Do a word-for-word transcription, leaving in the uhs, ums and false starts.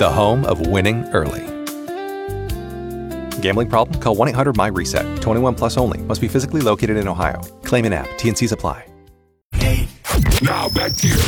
the home of winning early. Gambling problem? Call one eight hundred my reset. twenty-one plus only. Must be physically located in Ohio. Claim in app. T and C's apply. Now back to your